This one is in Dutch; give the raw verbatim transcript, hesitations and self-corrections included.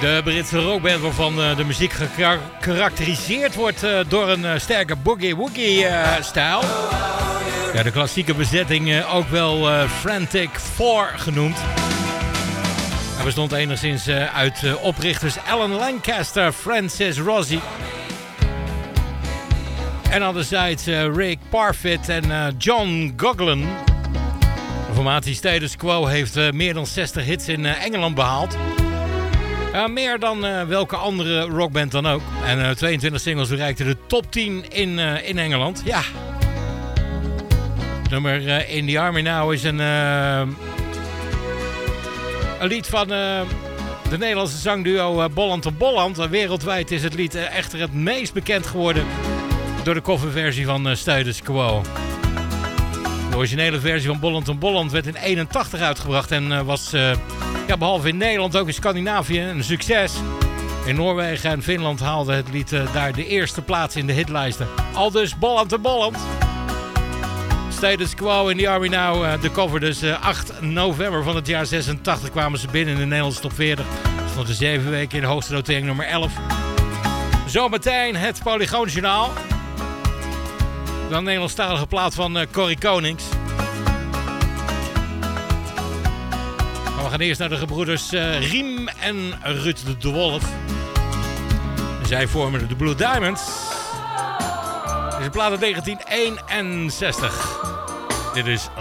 De Britse rockband waarvan uh, de muziek gekarakteriseerd wordt uh, door een uh, sterke boogie-woogie-stijl. Uh, ja, de klassieke bezetting uh, ook wel uh, Frantic Four genoemd. Hij bestond enigszins uh, uit uh, oprichters Alan Lancaster, Francis Rossi. En anderzijds uh, Rick Parfitt en uh, John Goglan. De formatie Status Quo heeft uh, meer dan zestig hits in uh, Engeland behaald. Uh, meer dan uh, welke andere rockband dan ook. En uh, tweeëntwintig singles bereikten de top tien in, uh, in Engeland. Ja. Het nummer uh, In the Army Now is een, uh, een lied van uh, de Nederlandse zangduo uh, Bolland en Bolland. Uh, wereldwijd is het lied uh, echter het meest bekend geworden door de coverversie van uh, Status Quo. De originele versie van Bolland en Bolland werd in eenentachtig uitgebracht en uh, was uh, ja, behalve in Nederland ook in Scandinavië een succes. In Noorwegen en Finland haalde het lied uh, daar de eerste plaats in de hitlijsten. Aldus Bolland en Bolland. Status Quo in the Army Now, uh, de cover dus uh, acht november van het jaar zesentachtig kwamen ze binnen in de Nederlandse top veertig. Stond er zeven weken in de hoogste notering nummer elf. Zometeen het Polygoonjournaal. Dan een Nederlandstalige plaat van uh, Corrie Konings. Maar we gaan eerst naar de gebroeders uh, Riem en Ruud de Wolf. Zij vormen de Blue Diamonds. Dit is een plaat uit negentien eenenzestig. Dit is